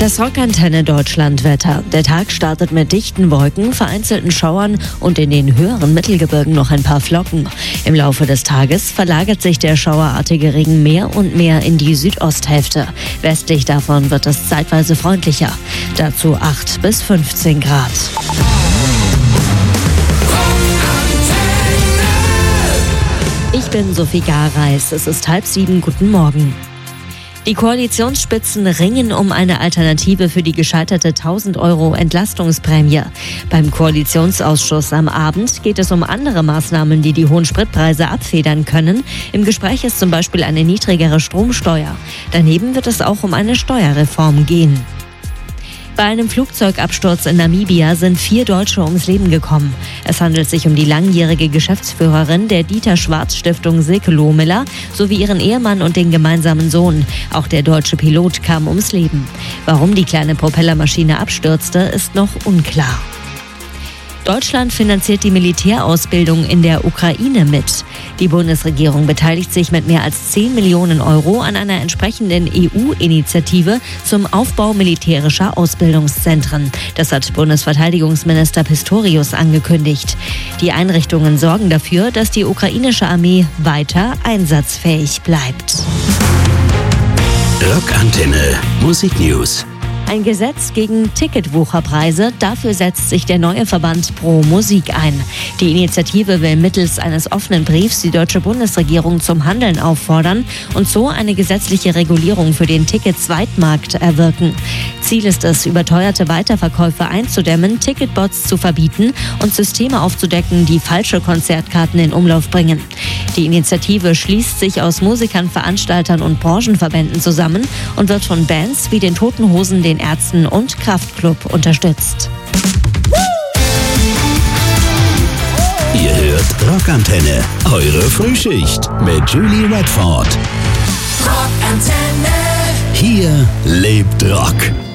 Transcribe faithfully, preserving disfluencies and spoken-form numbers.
Das Rockantenne Deutschlandwetter. Der Tag startet mit dichten Wolken, vereinzelten Schauern und in den höheren Mittelgebirgen noch ein paar Flocken. Im Laufe des Tages verlagert sich der schauerartige Regen mehr und mehr in die Südosthälfte. Westlich davon wird es zeitweise freundlicher. Dazu acht bis fünfzehn Grad. Ich bin Sophie Gareis. Es ist halb sieben. Guten Morgen. Die Koalitionsspitzen ringen um eine Alternative für die gescheiterte tausend Euro Entlastungsprämie. Beim Koalitionsausschuss am Abend geht es um andere Maßnahmen, die die hohen Spritpreise abfedern können. Im Gespräch ist zum Beispiel eine niedrigere Stromsteuer. Daneben wird es auch um eine Steuerreform gehen. Bei einem Flugzeugabsturz in Namibia sind vier Deutsche ums Leben gekommen. Es handelt sich um die langjährige Geschäftsführerin der Dieter-Schwarz-Stiftung Silke Lohmiller sowie ihren Ehemann und den gemeinsamen Sohn. Auch der deutsche Pilot kam ums Leben. Warum die kleine Propellermaschine abstürzte, ist noch unklar. Deutschland finanziert die Militärausbildung in der Ukraine mit. Die Bundesregierung beteiligt sich mit mehr als zehn Millionen Euro an einer entsprechenden E U-Initiative zum Aufbau militärischer Ausbildungszentren. Das hat Bundesverteidigungsminister Pistorius angekündigt. Die Einrichtungen sorgen dafür, dass die ukrainische Armee weiter einsatzfähig bleibt. Rockantenne Musiknews. Ein Gesetz gegen Ticketwucherpreise, dafür setzt sich der neue Verband Pro Musik ein. Die Initiative will mittels eines offenen Briefs die deutsche Bundesregierung zum Handeln auffordern und so eine gesetzliche Regulierung für den Ticket-Zweitmarkt erwirken. Ziel ist es, überteuerte Weiterverkäufe einzudämmen, Ticketbots zu verbieten und Systeme aufzudecken, die falsche Konzertkarten in Umlauf bringen. Die Initiative schließt sich aus Musikern, Veranstaltern und Branchenverbänden zusammen und wird von Bands wie den Toten Hosen, den Ärzten und Kraftklub unterstützt. Ihr hört Rockantenne, eure Frühschicht mit Julie Redford. Rockantenne. Hier lebt Rock.